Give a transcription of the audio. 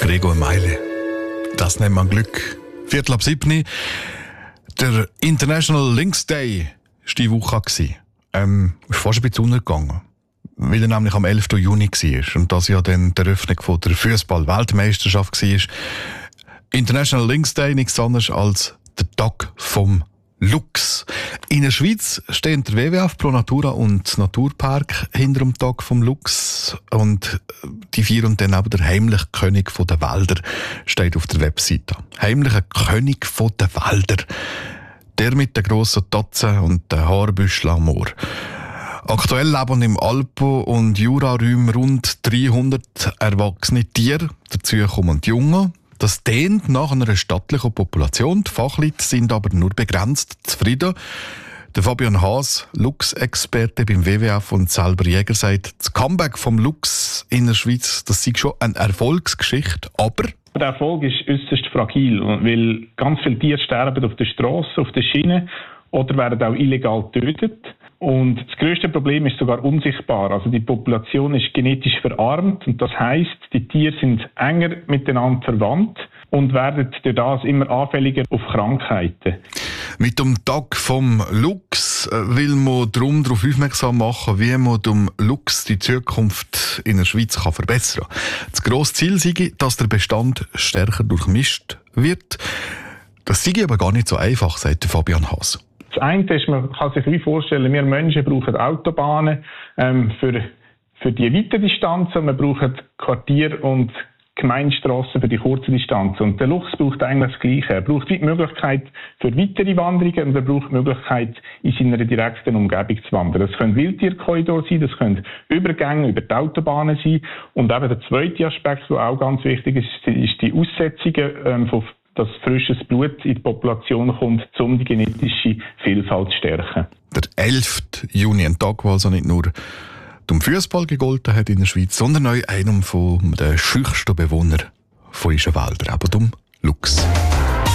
Gregor Meile. Das nennt man Glück. 6:15. Der International Lynx Day war diese Woche. Ist fast ein bisschen untergegangen. Weil er nämlich am 11. Juni war und das ja dann die Eröffnung der Fußball-Weltmeisterschaft war. International Lynx Day nichts anderes als der Tag vom Luchs. In der Schweiz stehen der WWF, Pro Natura und Naturpark hinter dem Tag vom Luchs. Und die feiern dann aber der heimliche König der Wälder, steht auf der Webseite. Heimlicher König der Wälder. Der mit den grossen Tatzen und den Haarbüscheln am Ohr. Aktuell leben im Alpen- und Juraräumen rund 300 erwachsene Tiere. Dazu kommen die Jungen. Das dehnt nach einer stattlichen Population. Die Fachleute sind aber nur begrenzt zufrieden. Der Fabian Haas, Luchsexperte beim WWF und selber Jäger, sagt, das Comeback vom Luchs in der Schweiz, das sei schon eine Erfolgsgeschichte, aber... Der Erfolg ist äußerst fragil, weil ganz viele Tiere sterben auf der Straße, auf der Schiene oder werden auch illegal getötet. Und das grösste Problem ist sogar unsichtbar. Also die Population ist genetisch verarmt und das heisst, die Tiere sind enger miteinander verwandt und werden durch das immer anfälliger auf Krankheiten. Mit dem Tag vom Luchs will man darum darauf aufmerksam machen, wie man dem Luchs die Zukunft in der Schweiz verbessern kann. Das grosse Ziel sei, dass der Bestand stärker durchmischt wird. Das sei aber gar nicht so einfach, sagt Fabian Haas. Das eine ist, man kann sich wie vorstellen, wir Menschen brauchen Autobahnen für die weiten Distanzen, wir brauchen Quartier- und Gemeindestrassen für die kurzen Distanzen. Und der Luchs braucht eigentlich das Gleiche. Er braucht die Möglichkeit für weitere Wanderungen und er braucht die Möglichkeit, in seiner direkten Umgebung zu wandern. Das können Wildtierkorridore sein, das können Übergänge über die Autobahnen sein. Und eben der zweite Aspekt, der auch ganz wichtig ist, ist die Aussetzungen dass frisches Blut in die Population kommt, um die genetische Vielfalt zu stärken. Der 11. Juni, ein Tag, der also nicht nur zum Fußball gegolten hat in der Schweiz, sondern auch einem der schüchsten Bewohner von unseren Wäldern, eben dem Luchs.